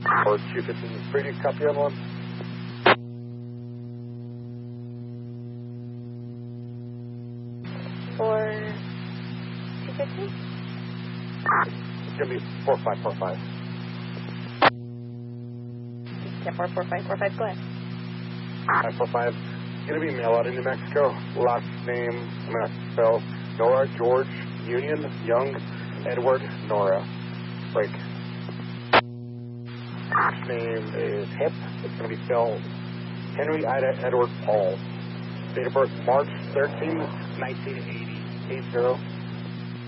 Or 215, pretty copy on one. For 215? It's going to be 4545. Yeah, 44545, go ahead. 545. Going to be mail out in New Mexico. Last name, I'm going to spell Nora, George, Union, Young, Edward, Nora. Break. Last name is Hip. It's going to be spelled Henry, Ida, Edward, Paul. Date of birth, March 13, 1980. 80.